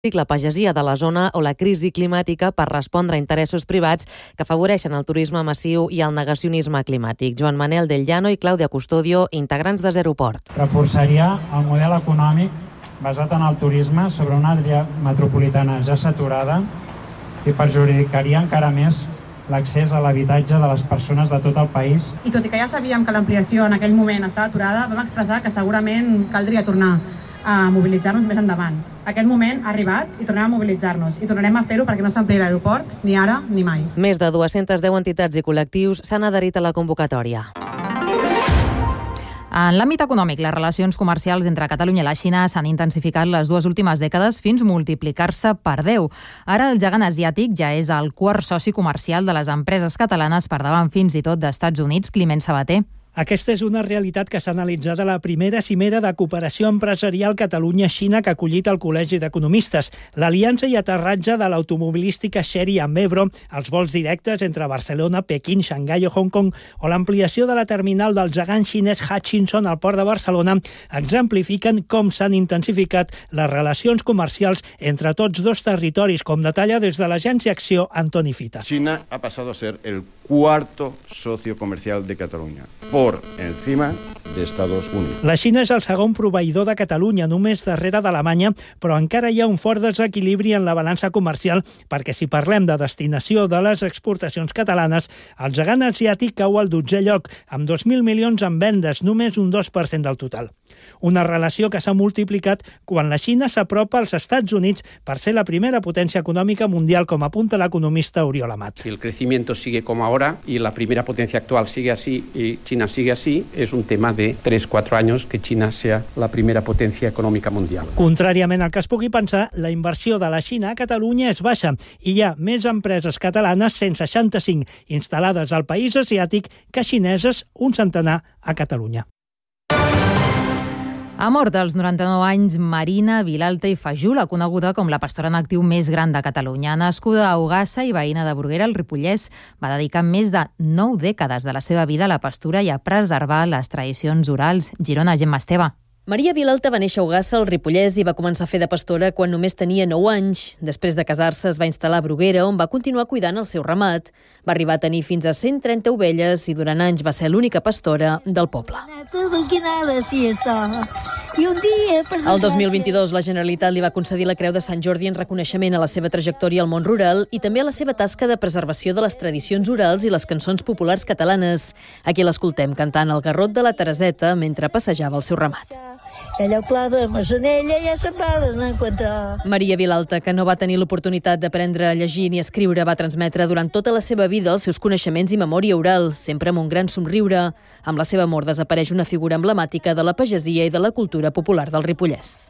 la pagesia de la zona o la crisi climàtica per respondre a interessos privats que afavoreixen el turisme massiu i el negacionisme climàtic. Joan Manel del Llano i Clàudia Custodio, integrants de Zero Port. Reforçaria el model econòmic basat en el turisme sobre una àrea metropolitana ja saturada i perjudicaria encara més l'accés a l'habitatge de les persones de tot el país. I tot i que ja sabíem que l'ampliació en aquell moment estava aturada, vam expressar que segurament caldria tornar a mobilitzar-nos més endavant. Aquest moment ha arribat i tornem a mobilitzar-nos i tornarem a fer-ho perquè no s'ampliï l'aeroport ni ara ni mai. Més de 210 entitats i col·lectius s'han adherit a la convocatòria. En l'àmbit econòmic, les relacions comercials entre Catalunya i la Xina s'han intensificat les dues últimes dècades fins multiplicar-se per 10. Ara el gegant asiàtic ja és el quart soci comercial de les empreses catalanes, per davant fins i tot d'Estats Units. Climent Sabater. Aquesta és una realitat que s'ha analitzat a la primera cimera de cooperació empresarial Catalunya-Xina que ha acollit el Col·legi d'Economistes. L'aliança i aterratge de l'automobilística Chery amb Ebro, els vols directes entre Barcelona, Pequín, Xangai o Hong Kong o l'ampliació de la terminal del gegant xinès Hutchinson al port de Barcelona exemplifiquen com s'han intensificat les relacions comercials entre tots dos territoris, com detalla des de l'agència Acció Antoni Fita. China ha pasado a ser el cuarto socio comercial de Cataluña, por encima de Estados Unidos. La Xina és el segon proveïdor de Catalunya, només darrere d'Alemanya, però encara hi ha un fort desequilibri en la balança comercial, perquè si parlem de destinació de les exportacions catalanes, el gegant asiàtic cau al 12è lloc, amb 2.000 milions en vendes, només un 2% del total. Una relació que s'ha multiplicat quan la Xina s'apropa als Estats Units per ser la primera potència econòmica mundial, com apunta l'economista Oriol Amat. Si el crecimiento sigue como ahora y la primera potencia actual sigue así y China sigue así, es un tema de 3-4 años que China sea la primera potencia econòmica mundial. Contràriament al que es pugui pensar, la inversió de la Xina a Catalunya és baixa i hi ha més empreses catalanes, 165, instal·lades al país asiàtic que xineses, un centenar a Catalunya. Ha mort als 99 anys Marina Vilalta i Fajula, coneguda com la pastora en actiu més gran de Catalunya. Nascuda a Ogassa i veïna de Bruguera, al Ripollès, va dedicar més de 9 dècades de la seva vida a la pastura i a preservar les tradicions orals. Girona, Gemma Esteve. Maria Vilalta va néixer a Ogassa, al Ripollès, i va començar a fer de pastora quan només tenia 9 anys. Després de casar-se es va instal·lar a Bruguera, on va continuar cuidant el seu ramat. Va arribar a tenir fins a 130 ovelles i durant anys va ser l'única pastora del poble. El 2022 la Generalitat li va concedir la Creu de Sant Jordi en reconeixement a la seva trajectòria al món rural i també a la seva tasca de preservació de les tradicions orals i les cançons populars catalanes. Aquí l'escoltem cantant el garrot de la Tereseta mentre passejava el seu ramat. Maria Vilalta, que no va tenir l'oportunitat d'aprendre a llegir ni a escriure, va transmetre durant tota la seva vida els seus coneixements i memòria oral, sempre amb un gran somriure. Amb la seva mort desapareix una figura emblemàtica de la pagesia i de la cultura popular del Ripollès.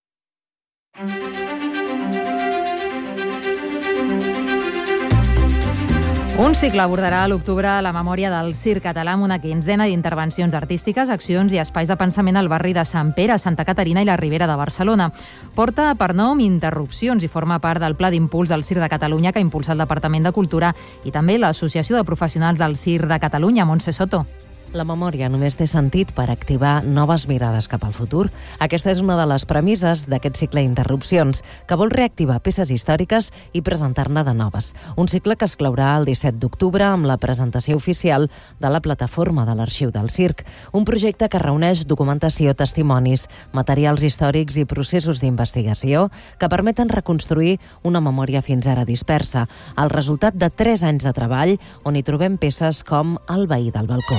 Un cicle abordarà a l'octubre la memòria del circ català amb una quinzena d'intervencions artístiques, accions i espais de pensament al barri de Sant Pere, Santa Caterina i la Ribera de Barcelona. Porta per nom Interrupcions i forma part del Pla d'Impuls del Circ de Catalunya que impulsa el Departament de Cultura i també l'Associació de Professionals del Circ de Catalunya, Montse Soto. La memòria només té sentit per activar noves mirades cap al futur. Aquesta és una de les premisses d'aquest cicle Interrupcions, que vol reactivar peces històriques i presentar-ne de noves. Un cicle que es clourà el 17 d'octubre amb la presentació oficial de la plataforma de l'Arxiu del Circ, un projecte que reuneix documentació, testimonis, materials històrics i processos d'investigació que permeten reconstruir una memòria fins ara dispersa, el resultat de 3 anys de treball on hi trobem peces com El veí del balcó.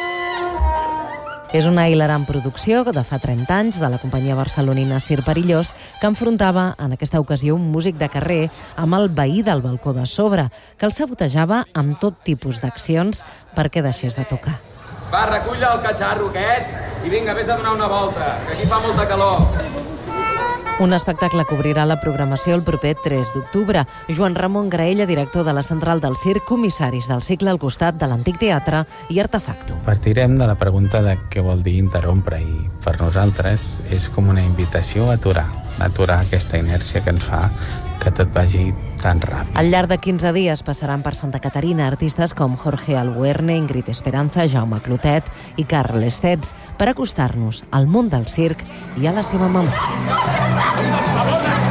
És una hilarant producció de fa 30 anys de la companyia barcelonina Circ Perillós que enfrontava en aquesta ocasió un músic de carrer amb el veí del balcó de sobre, que el sabotejava amb tot tipus d'accions perquè deixés de tocar. Va, recull el catxarro aquest i vinga, vés a donar una volta, que aquí fa molta calor. Un espectacle que obrirà la programació el proper 3 d'octubre. Joan Ramon Graella, director de la Central del Circ, comissaris del cicle al costat de l'Antic Teatre i Artefacto. Partirem de la pregunta de què vol dir interrompre i per nosaltres és com una invitació a aturar aquesta inèrcia que ens fa que tot vagi tan ràpid. Al llarg de 15 dies passaran per Santa Caterina artistes com Jorge Albuerne, Ingrid Esperanza, Jaume Clotet i Carl Estets per acostar-nos al món del circ i a la seva memòria.